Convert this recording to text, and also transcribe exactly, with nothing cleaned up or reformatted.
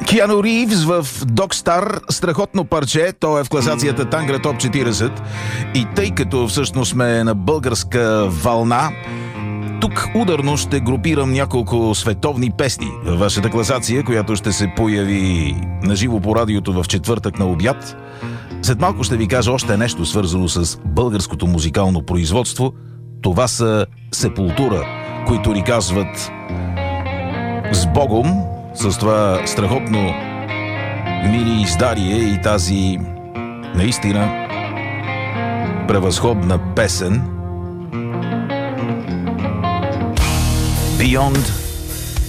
Киану Ривз в Докстар, страхотно парче, то е в класацията Тангра Топ четиридесет. И тъй като всъщност сме на българска вълна, тук ударно ще групирам няколко световни песни във вашата класация, която ще се появи наживо по радиото в четвъртък на обяд. След малко ще ви кажа още нещо свързано с българското музикално производство. Това са Сепултура, които ни казват с Богом, с това страхотно мини издарие и тази наистина превъзходна песен Beyond